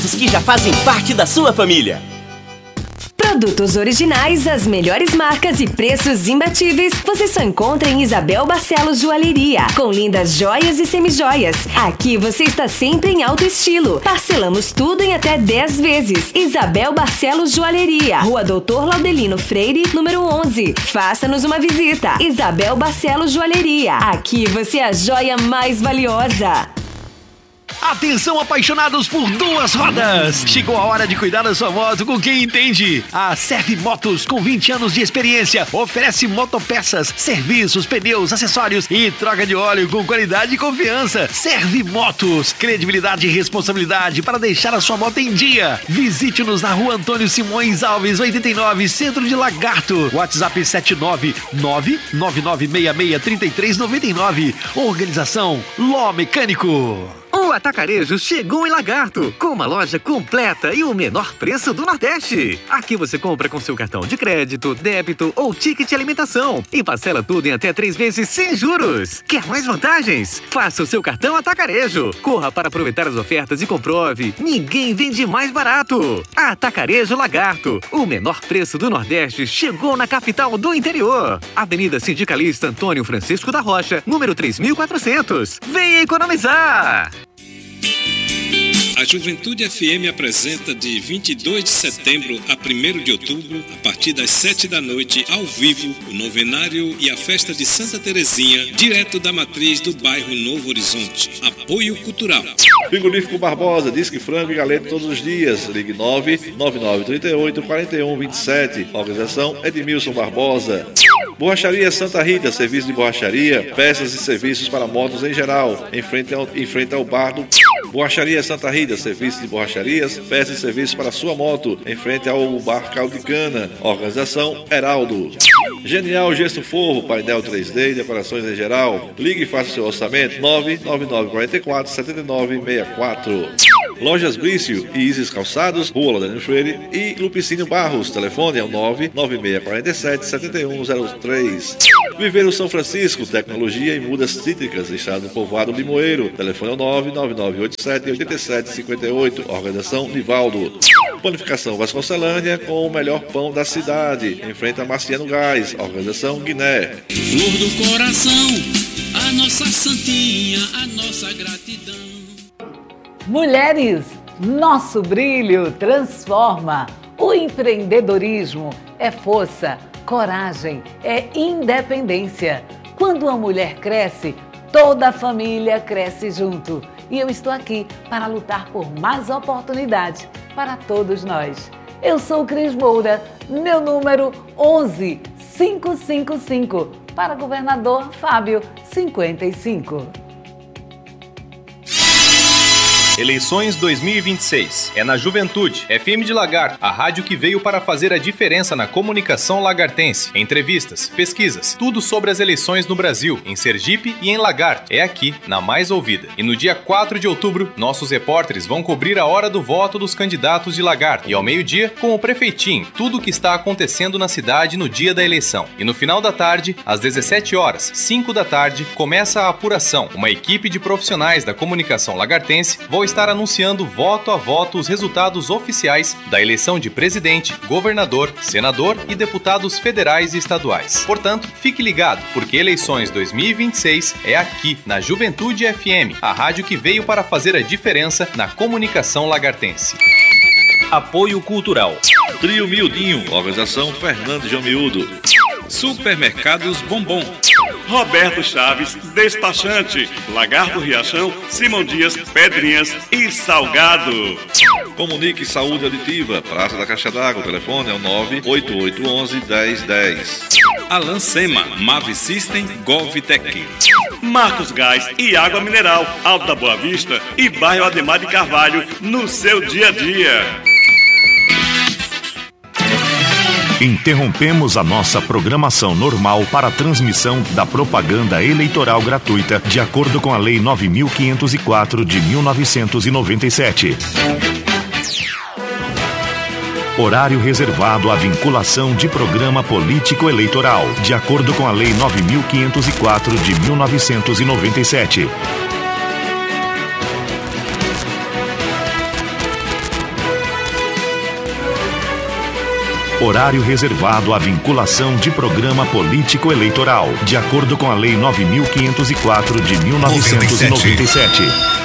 que já fazem parte da sua família. Produtos originais, as melhores marcas e preços imbatíveis, você só encontra em Isabel Barcelos Joalheria, com lindas joias e semijoias. Aqui você está sempre em alto estilo. Parcelamos tudo em até 10 vezes. Isabel Barcelos Joalheria, Rua Doutor Laudelino Freire, número 11. Faça-nos uma visita. Isabel Barcelos Joalheria. Aqui você é a joia mais valiosa. Atenção, apaixonados por duas rodas! Chegou a hora de cuidar da sua moto com quem entende. A Serve Motos, com 20 anos de experiência, oferece motopeças, serviços, pneus, acessórios e troca de óleo com qualidade e confiança. Serve Motos, credibilidade e responsabilidade para deixar a sua moto em dia. Visite-nos na Rua Antônio Simões Alves, 89, Centro de Lagarto. WhatsApp 79999663399. Organização Ló Mecânico. O Atacarejo chegou em Lagarto, com uma loja completa e o menor preço do Nordeste. Aqui você compra com seu cartão de crédito, débito ou ticket de alimentação e parcela tudo em até 3 vezes sem juros. Quer mais vantagens? Faça o seu cartão Atacarejo. Corra para aproveitar as ofertas e comprove. Ninguém vende mais barato. Atacarejo Lagarto, o menor preço do Nordeste chegou na capital do interior. Avenida Sindicalista Antônio Francisco da Rocha, número 3400. Venha economizar! A Juventude FM apresenta de 22 de setembro a 1º de outubro, a partir das 7 da noite, ao vivo, o novenário e a festa de Santa Terezinha, direto da matriz do bairro Novo Horizonte. Apoio cultural. Frigorífico Barbosa, disque frango e galeto todos os dias. Ligue 99938-4127. Organização Edmilson Barbosa. Borracharia Santa Rita, serviço de borracharia, peças e serviços para motos em geral, em frente ao bar do Borracharia Santa Rita, serviço de borracharias, peças e serviços para sua moto, em frente ao bar Caldo de Cana. Organização Heraldo. Genial Gesso Forro, painel 3D e decorações em geral. Ligue e faça o seu orçamento 99944-7964. Lojas Brício e Isis Calçados, Rua Laudelino Freire e Lupicínio Barros. Telefone é o 99647-7103. Viveiro São Francisco, tecnologia e mudas cítricas, estado do povoado Limoeiro. Telefone é o 99987-8758. Organização Nivaldo. Panificação Vasconcelânea, com o melhor pão da cidade, em frente a Marciano Gás. Organização Guiné. Flor do coração, a nossa santinha, a nossa gratidão. Mulheres, nosso brilho transforma. O empreendedorismo é força, coragem, é independência. Quando uma mulher cresce, toda a família cresce junto. E eu estou aqui para lutar por mais oportunidades para todos nós. Eu sou Cris Moura, meu número 11555, para governador Fábio 55. Eleições 2026. É na Juventude. FM de Lagarto, a rádio que veio para fazer a diferença na comunicação lagartense. Entrevistas, pesquisas, tudo sobre as eleições no Brasil, em Sergipe e em Lagarto. É aqui, na mais ouvida. E no dia 4 de outubro, nossos repórteres vão cobrir a hora do voto dos candidatos de Lagarto. E ao meio-dia, com o prefeitinho, tudo o que está acontecendo na cidade no dia da eleição. E no final da tarde, às 17 horas, 5 da tarde, começa a apuração. Uma equipe de profissionais da comunicação lagartense vão estar anunciando voto a voto os resultados oficiais da eleição de presidente, governador, senador e deputados federais e estaduais. Portanto, fique ligado, porque eleições 2026 é aqui, na Juventude FM, a rádio que veio para fazer a diferença na comunicação lagartense. Apoio cultural. Trio Miudinho, organização Fernando João Miúdo. Supermercados Bombom. Roberto Chaves, despachante. Lagarto Riachão, Simão Dias, Pedrinhas e Salgado. Comunique Saúde Aditiva, Praça da Caixa d'Água. O telefone é o 98811-1010. Alan Sema, Mavi System, Govtech. Marcos Gás e Água Mineral, Alto da Boa Vista e bairro Ademar de Carvalho, no seu dia a dia. Interrompemos a nossa programação normal para a transmissão da propaganda eleitoral gratuita de acordo com a Lei 9.504 de 1997. Horário reservado à vinculação de programa político eleitoral, de acordo com a Lei 9.504 de 1997. Horário reservado à vinculação de programa político eleitoral, de acordo com a Lei 9.504 de 1997.